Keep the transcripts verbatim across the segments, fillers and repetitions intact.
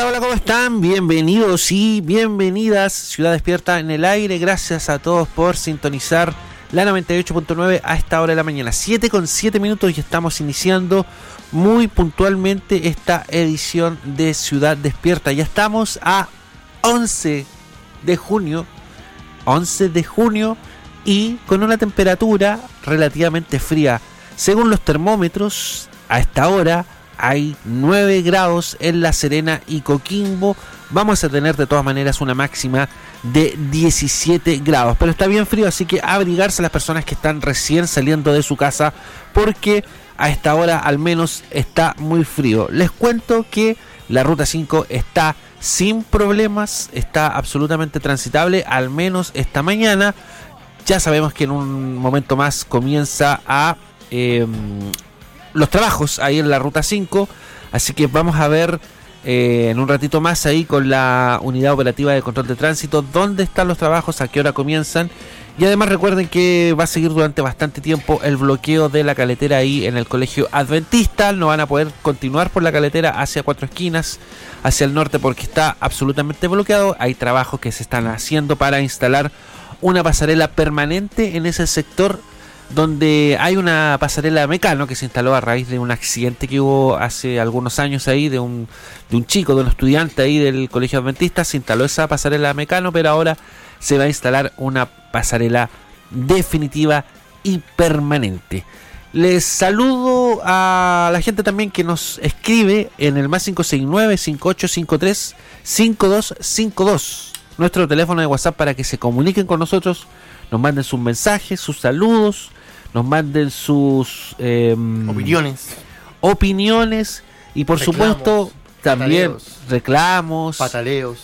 hola, ¿cómo están? Bienvenidos y bienvenidas. Ciudad Despierta en el aire. Gracias a todos por sintonizar la noventa y ocho punto nueve a esta hora de la mañana. siete con siete minutos y estamos iniciando muy puntualmente esta edición de Ciudad Despierta. Ya estamos a once de junio. once de junio y con una temperatura relativamente fría. Según los termómetros, a esta hora hay nueve grados en La Serena y Coquimbo. Vamos a tener de todas maneras una máxima de diecisiete grados. Pero está bien frío, así que abrigarse las personas que están recién saliendo de su casa, porque a esta hora al menos está muy frío. Les cuento que la Ruta cinco está sin problemas, está absolutamente transitable, al menos esta mañana. Ya sabemos que en un momento más comienza a... Eh, los trabajos ahí en la Ruta cinco, así que vamos a ver eh, en un ratito más ahí con la Unidad Operativa de Control de Tránsito dónde están los trabajos, a qué hora comienzan, y además recuerden que va a seguir durante bastante tiempo el bloqueo de la caletera ahí en el Colegio Adventista. No van a poder continuar por la caletera hacia Cuatro Esquinas, hacia el norte, porque está absolutamente bloqueado. Hay trabajos que se están haciendo para instalar una pasarela permanente en ese sector, donde hay una pasarela Mecano que se instaló a raíz de un accidente que hubo hace algunos años ahí de un, de un chico, de un estudiante ahí del Colegio Adventista. Se instaló esa pasarela Mecano, pero ahora se va a instalar una pasarela definitiva y permanente. Les saludo a la gente también que nos escribe en el más cinco seis nueve, cinco ocho cinco tres, cinco dos cinco dos, nuestro teléfono de WhatsApp, para que se comuniquen con nosotros, nos manden sus mensajes, sus saludos, nos manden sus eh, opiniones opiniones y por reclamos, supuesto también pataleos, reclamos, pataleos,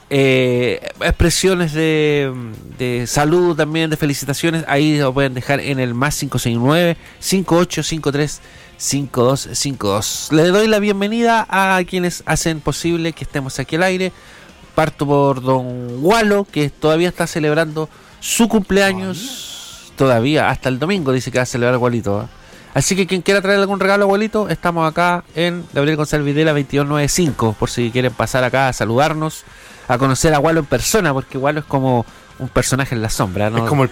eh, expresiones de, de saludo también, de felicitaciones. Ahí lo pueden dejar en el más cinco seis nueve, cinco ocho cinco tres, cinco dos cinco dos. Le doy la bienvenida a quienes hacen posible que estemos aquí al aire. Parto por don Walo, que todavía está celebrando su cumpleaños. Todavía, hasta el domingo dice que va a celebrar Abuelito, ¿eh? Así que quien quiera traer algún regalo, Abuelito, estamos acá en Gabriel González Videla veintidós noventa y cinco, por si quieren pasar acá a saludarnos, a conocer a Walo en persona, porque Walo es como un personaje en la sombra, ¿no? Es como el,